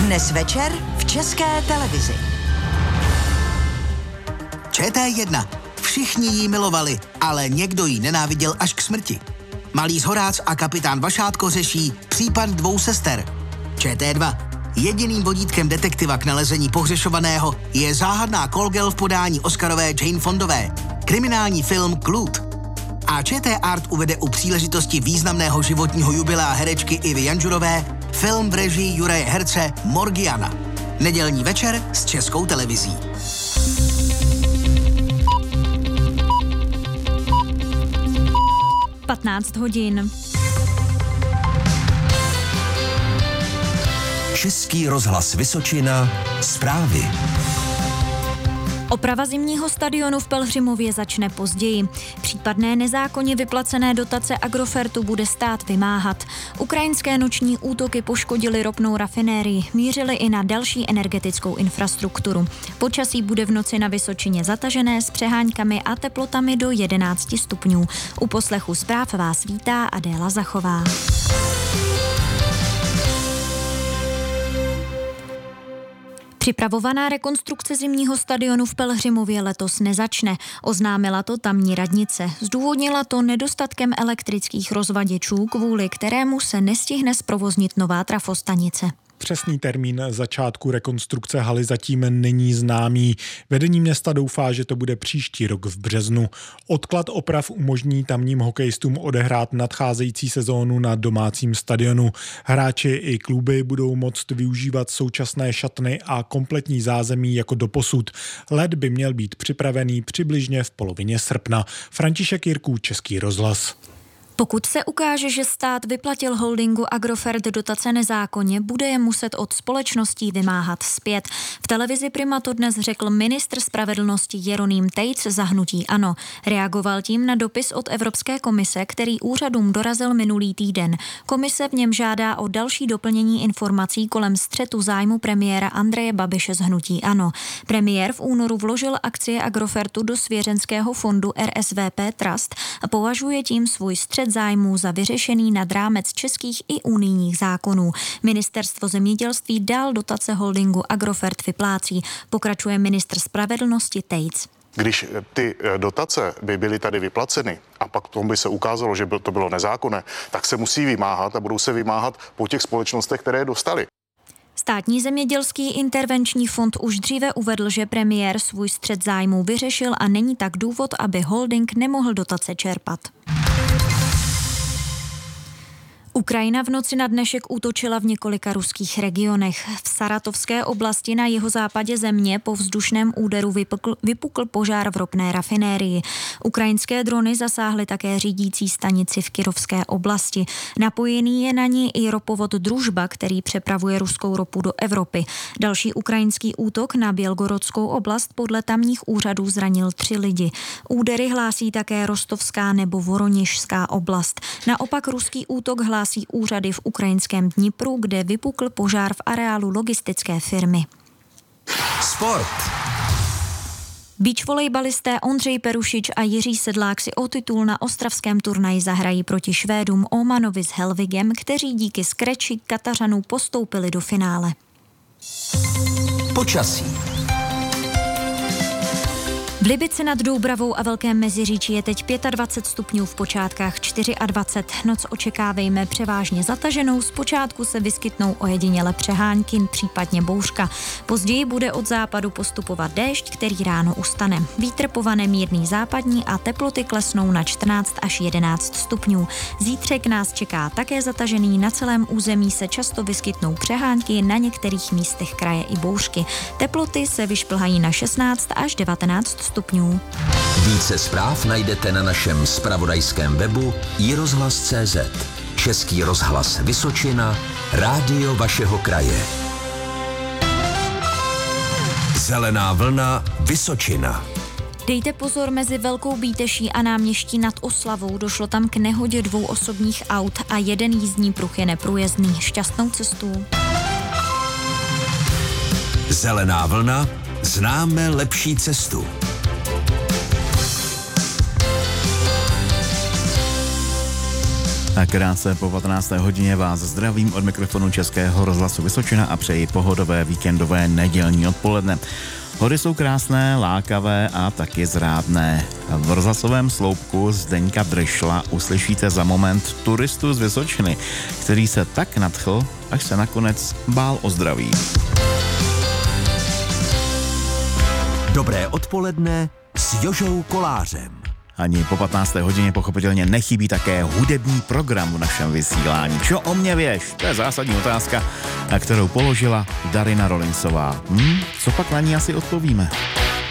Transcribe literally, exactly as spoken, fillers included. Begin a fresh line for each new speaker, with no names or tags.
Dnes večer v České televizi.
Č T jedna. Všichni ji milovali, ale někdo ji nenáviděl až k smrti. Malý Zhorác a kapitán Vašátko řeší případ dvou sester. Č T dva. Jediným vodítkem detektiva k nalezení pohřešovaného je záhadná call girl v podání oscarové Jane Fondové. Kriminální film Klud. A Č T Art uvede u příležitosti významného životního jubilea herečky Ivy Janžurové film v režii Juraje Herce Morgiana. Nedělní večer s Českou televizí.
patnáct hodin.
Český rozhlas Vysočina. Zprávy.
Oprava zimního stadionu v Pelhřimově začne později. Případné nezákonně vyplacené dotace Agrofertu bude stát vymáhat. Ukrajinské noční útoky poškodily ropnou rafinérii, mířily i na další energetickou infrastrukturu. Počasí bude v noci na Vysočině zatažené s přeháňkami a teplotami do jedenáct stupňů. U poslechu zpráv vás vítá Adéla Zachová. Připravovaná rekonstrukce zimního stadionu v Pelhřimově letos nezačne, oznámila to tamní radnice. Zdůvodnila to nedostatkem elektrických rozvaděčů, kvůli kterému se nestihne zprovoznit nová trafostanice.
Přesný termín začátku rekonstrukce haly zatím není známý. Vedení města doufá, že to bude příští rok v březnu. Odklad oprav umožní tamním hokejistům odehrát nadcházející sezónu na domácím stadionu. Hráči i kluby budou moct využívat současné šatny a kompletní zázemí jako doposud. Led by měl být připravený přibližně v polovině srpna. František Jirků, Český rozhlas.
Pokud se ukáže, že stát vyplatil holdingu Agrofert dotace nezákonně, bude je muset od společností vymáhat zpět. V televizi Prima to dnes řekl ministr spravedlnosti Jeroným Tejc za hnutí ANO. Reagoval tím na dopis od Evropské komise, který úřadům dorazil minulý týden. Komise v něm žádá o další doplnění informací kolem střetu zájmu premiéra Andreje Babiše z hnutí ANO. Premiér v únoru vložil akcie Agrofertu do svěřenského fondu R S V P Trust a považuje tím svůj střet zájmů za vyřešený nad rámec českých i unijních zákonů. Ministerstvo zemědělství dál dotace holdingu Agrofert vyplácí, pokračuje ministr spravedlnosti Tejc.
Když ty dotace by byly tady vyplaceny a pak tomu by se ukázalo, že to bylo nezákonné, tak se musí vymáhat a budou se vymáhat po těch společnostech, které je dostaly.
Státní zemědělský intervenční fond už dříve uvedl, že premiér svůj střet zájmů vyřešil a není tak důvod, aby holding nemohl dotace čerpat. Ukrajina v noci na dnešek útočila v několika ruských regionech. V Saratovské oblasti na jihozápadě země po vzdušném úderu vypukl, vypukl požár v ropné rafinérii. Ukrajinské drony zasáhly také řídící stanici v Kyrovské oblasti. Napojený je na ní i ropovod Družba, který přepravuje ruskou ropu do Evropy. Další ukrajinský útok na Bělgorodskou oblast podle tamních úřadů zranil tři lidi. Údery hlásí také Rostovská nebo Voroněžská oblast. Naopak ruský útok hlásí hlásí úřady v ukrajinském Dnipru, kde vypukl požár v areálu logistické firmy.
Sport.
Beachvolejbalisté Ondřej Perušič a Jiří Sedlák si o titul na ostravském turnaji zahrají proti Švédům Omanovi s Helvigem, kteří díky skreči Katařanů postoupili do finále.
Počasí.
V Libici nad Doubravou a Velkém Meziříčí je teď dvacet pět stupňů, v počátkách dvacet čtyři. Noc očekávejme převážně zataženou, zpočátku se vyskytnou ojediněle přehánky, případně bouřka. Později bude od západu postupovat déšť, který ráno ustane. Vítr povane mírný západní a teploty klesnou na čtrnáct až jedenáct stupňů. Zítřek nás čeká také zatažený, na celém území se často vyskytnou přehánky, na některých místech kraje i bouřky. Teploty se vyšplhají na šestnáct až devatenáct stupňů. stupňů.
Více zpráv najdete na našem zpravodajském webu i rozhlas tečka cé zet. Český rozhlas Vysočina, rádio vašeho kraje. Zelená vlna Vysočina.
Dejte pozor, mezi Velkou Bíteší a Náměští nad Oslavou došlo tam k nehodě dvou osobních aut a jeden jízdní pruh je neprůjezdný. Šťastnou cestu.
Zelená vlna, známe lepší cestu.
A krátce po patnácté hodině vás zdravím od mikrofonu Českého rozhlasu Vysočina a přeji pohodové víkendové nedělní odpoledne. Hory jsou krásné, lákavé a taky zrádné. V rozhlasovém sloupku Zdeňka Drešla uslyšíte za moment turistu z Vysočiny, který se tak nadchl, až se nakonec bál o zdraví.
Dobré odpoledne s Jožou Kolářem.
Ani po patnácté hodině pochopitelně nechybí také hudební program v našem vysílání. Čo o mě věš? To je zásadní otázka, na kterou položila Darina Rollinsová. Hm, co pak na ní asi odpovíme?